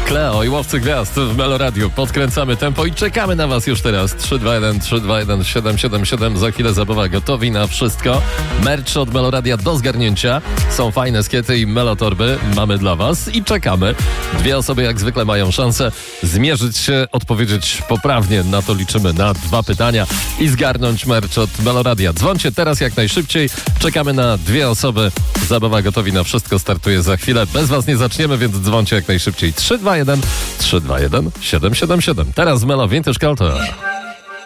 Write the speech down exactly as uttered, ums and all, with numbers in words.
Kleo i Łowcy Gwiazd w Melo Radio. Podkręcamy tempo i czekamy na was już teraz. trzy dwa jeden, trzy dwa jeden, siedem siedem siedem. Za chwilę zabawa, gotowi na wszystko. Merch od Melo Radia do zgarnięcia. Są fajne skiety i melotorby. Mamy dla was i czekamy. Dwie osoby jak zwykle mają szansę zmierzyć się, odpowiedzieć poprawnie. Na to liczymy, na dwa pytania i zgarnąć merch od Melo Radia. Dzwońcie teraz jak najszybciej. Czekamy na dwie osoby. Zabawa, gotowi na wszystko startuje za chwilę. Bez was nie zaczniemy, więc dzwońcie jak najszybciej. trzy dwa jeden, trzy dwa jeden, siedem siedem siedem. Teraz Melo Vintage Culture.